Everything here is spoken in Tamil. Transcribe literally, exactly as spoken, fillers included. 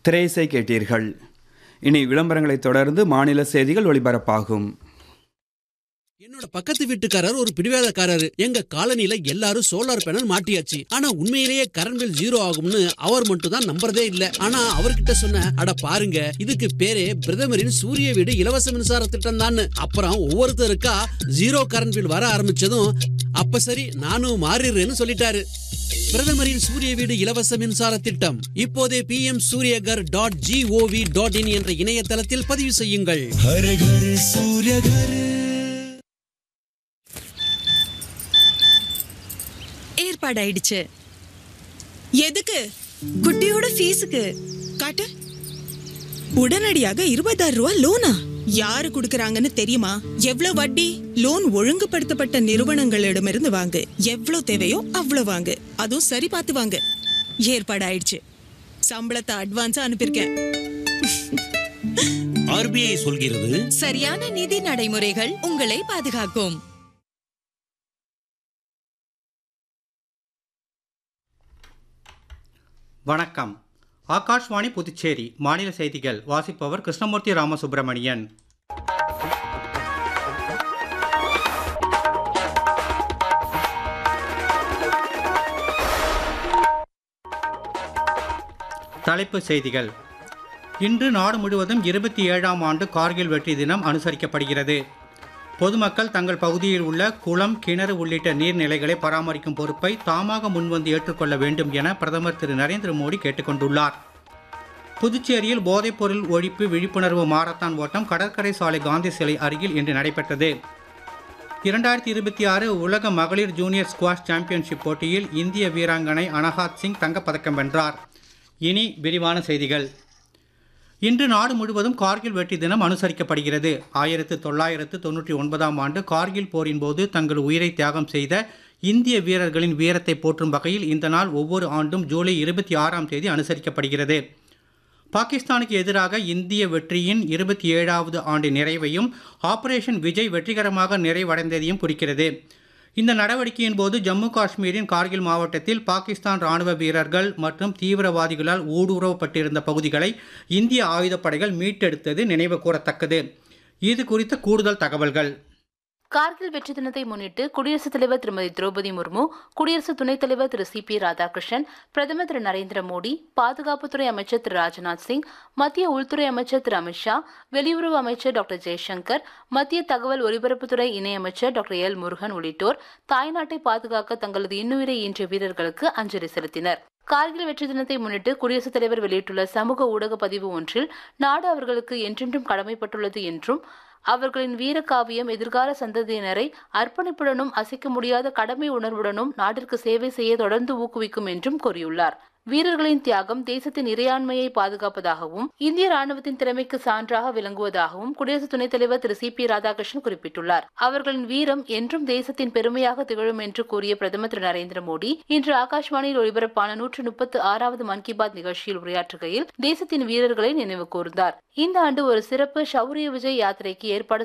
திரையிசை கேட்டீர்கள். இனி விளம்பரங்களைத் தொடர்ந்து மாநில செய்திகள் ஒளிபரப்பாகும். என்னோட பக்கத்து வீட்டுக்காரர் ஒரு பிடிவாதக்காரரு. எங்க காலனில எல்லாரும் சோலார் பேனல் மாட்டியாச்சு. ஆனா உண்மையிலேயே கரண்ட் பில் ஜீரோ ஆகும்னு அவர் மட்டும் தான் நம்புறதே இல்ல. ஆனா அவர்கிட்ட சொன்ன, அட பாருங்க, இதுக்கு பேரே பிரதமரின் சூரிய வீடு இலவச மின்சார திட்டம் தான். அப்புறம் ஒவ்வொருத்தருக்கா ஜீரோ கரண்ட் பில் வர ஆரம்பிச்சதும், அப்ப சரி நானும் மாறிடுறேன்னு சொல்லிட்டாரு. பிரதமரின் சூரிய வீடு இலவச மின்சார திட்டம் இப்போதே B M Surya Ghar dot gov dot in என்ற இணையதளத்தில் பதிவு செய்யுங்கள். ஹர ஹர சூரியகர். ஏற்பாடாயிடுச்சு. எதுக்கு? குட்டியோட ஃபீஸுக்கு. காட்டு. உடனடியாக இருபதாயிரம் ரூபாய் லோனா? யாரு குடுக்கறாங்கன்னு தெரியுமா? எவ்வளவு வட்டி? லோன் ஒழுங்குபடுத்தப்பட்ட நிறுவனங்களிடமிருந்து வாங்கு. எவ்வளவு தேவையோ அவ்வளவு வாங்கு. அதுவும் சரி பார்த்து வாங்கு. ஏற்பாடாயிடுச்சு. சம்பளத்தை அட்வான்ஸா அனுப்பியிருக்கேன். ஆர்பிஐ சொல்கிறது, சரியான நிதி நடைமுறைகள் உங்களை பாதுகாக்கும். வணக்கம். ஆகாஷ்வாணி புதுச்சேரி மாநில செய்திகள் வாசிப்பவர் கிருஷ்ணமூர்த்தி ராமசுப்பிரமணியன். தலைப்புச் செய்திகள். இன்று நாடு முழுவதும் இருபத்தி ஏழாம் ஆண்டு கார்கில் வெற்றி தினம் அனுசரிக்கப்படுகிறது. பொதுமக்கள் தங்கள் பகுதியில் உள்ள குளம், கிணறு உள்ளிட்ட நீர்நிலைகளை பராமரிக்கும் பொறுப்பை தாமாக முன்வந்து ஏற்றுக்கொள்ள வேண்டும் என பிரதமர் திரு நரேந்திர மோடி கேட்டுக்கொண்டுள்ளார். புதுச்சேரியில் போதைப்பொருள் ஒழிப்பு விழிப்புணர்வு மாரத்தான் ஓட்டம் கடற்கரை சாலை காந்தி சிலை அருகில் இன்று நடைபெற்றது. இரண்டாயிரத்தி இருபத்தி ஆறு உலக மகளிர் ஜூனியர் ஸ்குவாஷ் சாம்பியன்ஷிப் போட்டியில் இந்திய வீராங்கனை அனஹாத் சிங் தங்கப்பதக்கம் வென்றார். இனி விரிவான செய்திகள். இன்று நாடு முழுவதும் கார்கில் வெற்றி தினம் அனுசரிக்கப்படுகிறது. ஆயிரத்து தொள்ளாயிரத்து தொன்னூற்றி ஒன்பதாம் ஆண்டு கார்கில் போரின் போது தங்கள் உயிரை தியாகம் செய்த இந்திய வீரர்களின் வீரத்தை போற்றும் வகையில் இந்த நாள் ஒவ்வொரு ஆண்டும் ஜூலை இருபத்தி ஆறாம் தேதி அனுசரிக்கப்படுகிறது. பாகிஸ்தானுக்கு எதிராக இந்திய வெற்றியின் இருபத்தி ஏழாவது ஆண்டு நிறைவையும் ஆபரேஷன் விஜய் வெற்றிகரமாக நிறைவடைந்ததையும் குறிக்கிறது. இந்த நடவடிக்கையின் போது ஜம்மு காஷ்மீரின் கார்கில் மாவட்டத்தில் பாகிஸ்தான் ராணுவ வீரர்கள் மற்றும் தீவிரவாதிகளால் ஊடுருவப்பட்டிருந்த பகுதிகளை இந்திய ஆயுதப்படைகள் மீட்டெடுத்தது நினைவு கூறத்தக்கது. இது குறித்த கூடுதல் தகவல்கள். கார்கில் வெற்றி தினத்தை முன்னிட்டு குடியரசுத் தலைவர் திருமதி திரௌபதி முர்மு, குடியரசு துணைத் தலைவர் திரு சி பி ராதாகிருஷ்ணன், பிரதமர் திரு நரேந்திர மோடி, பாதுகாப்புத்துறை அமைச்சர் திரு ராஜ்நாத் சிங், மத்திய உள்துறை அமைச்சர் திரு அமித்ஷா, வெளியுறவு அமைச்சர் டாக்டர் ஜெய்சங்கர், மத்திய தகவல் ஒலிபரப்புத்துறை இணையமைச்சர் டாக்டர் எல் முருகன் உள்ளிட்டோர் தாய்நாட்டை பாதுகாக்க தங்களது இன்னுயிரை ஈன்ற வீரர்களுக்கு அஞ்சலி செலுத்தினர். கார்கில் வெற்றி தினத்தை முன்னிட்டு குடியரசுத் தலைவர் வெளியிட்டுள்ள சமூக ஊடக பதிவு ஒன்றில், நாடு அவர்களுக்கு என்றென்றும் கடமைப்பட்டுள்ளது என்றும் அவர்களின் வீரகாவியம் எதிர்கால சந்ததியினரை அர்ப்பணிப்புடனும் அசைக்க முடியாத கடமை உணர்வுடனும் நாட்டிற்கு சேவை செய்ய தொடர்ந்து ஊக்குவிக்கும் என்றும் கூறியுள்ளார். வீரர்களின் தியாகம் தேசத்தின் இறையாண்மையை பாதுகாப்பதாகவும் இந்திய ராணுவத்தின் திறமைக்கு சான்றாக விளங்குவதாகவும் குடியரசு துணைத் தலைவர் திரு சி பி ராதாகிருஷ்ணன் குறிப்பிட்டுள்ளார். அவர்களின் வீரம் என்றும் தேசத்தின் பெருமையாக திகழும் என்று கூறிய பிரதமர் திரு நரேந்திர மோடி இன்று ஆகாஷ்வாணியில் ஒளிபரப்பான நூற்று முப்பத்து ஆறாவது மன் கி பாத் நிகழ்ச்சியில் உரையாற்றுகையில் தேசத்தின் வீரர்களை நினைவு கூர்ந்தார். இந்த ஆண்டு ஒரு சிறப்பு ஷௌரிய விஜய் யாத்திரைக்கு ஏற்பாடு